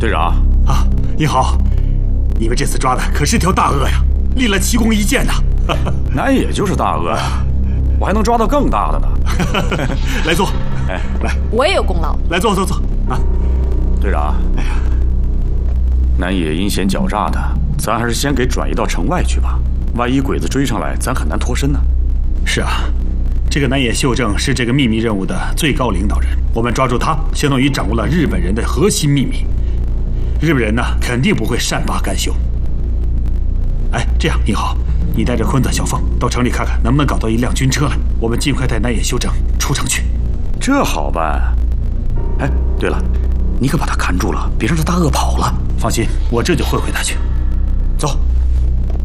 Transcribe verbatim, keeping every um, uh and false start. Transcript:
队长啊，你好，你们这次抓的可是条大鳄呀，立了奇功一件呐！ 南野就是大鳄呀，我还能抓到更大的呢。 来坐，哎，来， 我也有功劳。 来坐坐坐啊， 队长。哎呀，南野阴险狡诈的，咱还是先给转移到城外去吧。万一鬼子追上来，咱很难脱身呢。 是啊，这个南野秀正是这个秘密任务的最高领导人，我们抓住他，相当于掌握了日本人的核心秘密。日本人呢，肯定不会善罢甘休。哎，这样，你好，你带着坤子、小凤到城里看看，能不能搞到一辆军车来，我们尽快带南野秀正出城去。 这好办。哎，对了，你可把他看住了，别让这大鳄跑了。 放心，我这就会回他去。走。